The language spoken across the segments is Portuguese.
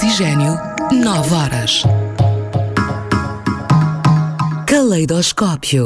Oxigênio, 9 horas. Caleidoscópio.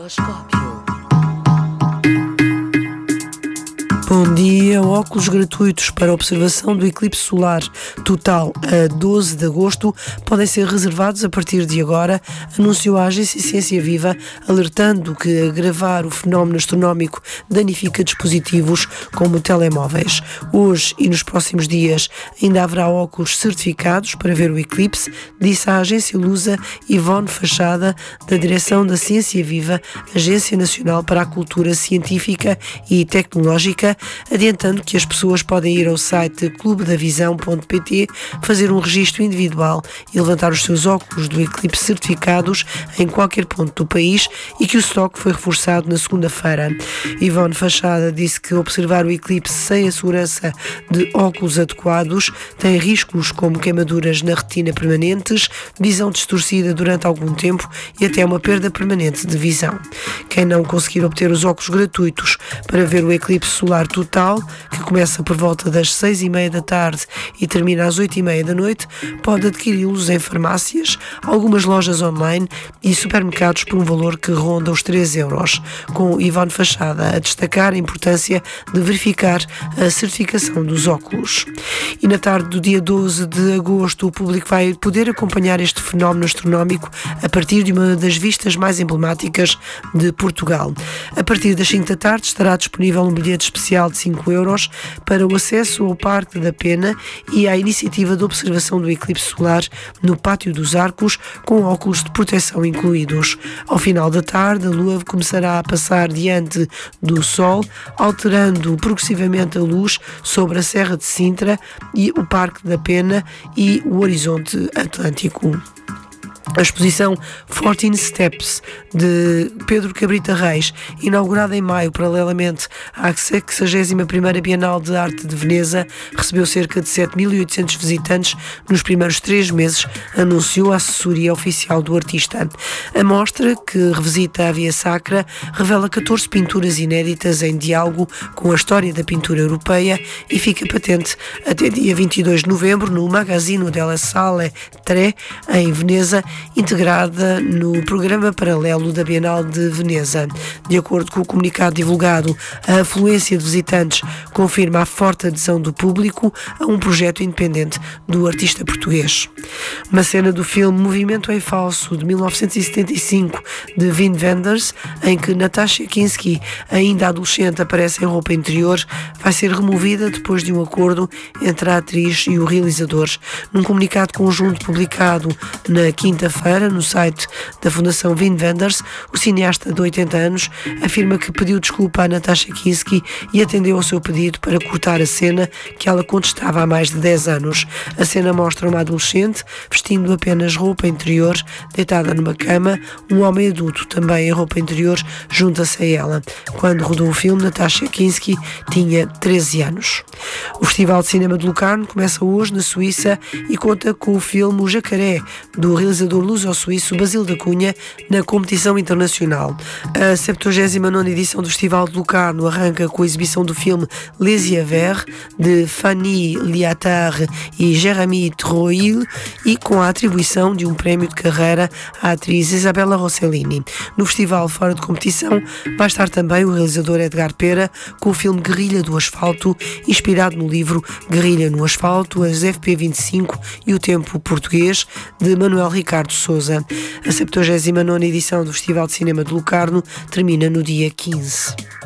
Bom dia. Óculos gratuitos para observação do eclipse solar total a 12 de agosto podem ser reservados a partir de agora, anunciou a agência Ciência Viva, alertando que agravar o fenómeno astronómico danifica dispositivos como telemóveis. Hoje e nos próximos dias ainda haverá óculos certificados para ver o eclipse, disse a agência lusa Ivone Fachada, da direção da Ciência Viva, Agência Nacional para a Cultura Científica e Tecnológica, adiantando que as pessoas podem ir ao site clubedavisão.pt, fazer um registro individual e levantar os seus óculos do eclipse certificados em qualquer ponto do país e que o estoque foi reforçado na segunda-feira. Ivone Fachada disse que observar o eclipse sem a segurança de óculos adequados tem riscos como queimaduras na retina permanentes, visão distorcida durante algum tempo e até uma perda permanente de visão. Quem não conseguir obter os óculos gratuitos para ver o eclipse solar total, que começa por volta das 6h30 da tarde e termina às 8h30 da noite, pode adquiri-los em farmácias, algumas lojas online e supermercados por um valor que ronda os 3 euros, com Ivone Fachada a destacar a importância de verificar a certificação dos óculos. E na tarde do dia 12 de agosto, o público vai poder acompanhar este fenómeno astronómico a partir de uma das vistas mais emblemáticas de Portugal. A partir das 5 da tarde estará disponível um bilhete especial de 5 euros para o acesso ao Parque da Pena e à iniciativa de observação do eclipse solar no Pátio dos Arcos, com óculos de proteção incluídos. Ao final da tarde, a lua começará a passar diante do Sol, alterando progressivamente a luz sobre a Serra de Sintra e o Parque da Pena e o horizonte atlântico. A exposição 14 Steps, de Pedro Cabrita Reis, inaugurada em maio paralelamente à 61ª Bienal de Arte de Veneza, recebeu cerca de 7.800 visitantes nos primeiros 3 meses, anunciou a assessoria oficial do artista. A mostra, que revisita a Via Sacra, revela 14 pinturas inéditas em diálogo com a história da pintura europeia e fica patente até dia 22 de novembro no Magazzino della Sale 3, em Veneza, integrada no programa paralelo da Bienal de Veneza. De acordo com o comunicado divulgado, a afluência de visitantes confirma a forte adesão do público a um projeto independente do artista português. Uma cena do filme Movimento em Falso, de 1975, de Wim Wenders, em que Natasha Kinski, ainda adolescente, aparece em roupa interior, vai ser removida depois de um acordo entre a atriz e o realizador. Num comunicado conjunto publicado na quinta-feira no site da Fundação Wim Wenders, o cineasta de 80 anos afirma que pediu desculpa a Natasha Kinski e atendeu ao seu pedido para cortar a cena que ela contestava há mais de 10 anos. A cena mostra uma adolescente vestindo apenas roupa interior, deitada numa cama. Um homem adulto, também em roupa interior, junta-se a ela. Quando rodou o filme, Natasha Kinski tinha 13 anos. O Festival de Cinema de Locarno começa hoje na Suíça e conta com o filme O Jacaré, do realizador luso-suíço Basílio da Cunha, na competição internacional. A 79ª edição do Festival de Locarno arranca com a exibição do filme Les Yeux, de Fanny Liattard e Jérémy Troil, e com a atribuição de um prémio de carreira à atriz Isabella Rossellini. No festival fora de competição vai estar também o realizador Edgar Pera, com o filme Guerrilha do Asfalto, inspirado no livro Guerrilha no Asfalto, as FP25 e o Tempo Português, de Manuel Ricardo Sousa. A 79ª edição do Festival de Cinema de Locarno termina no dia 15.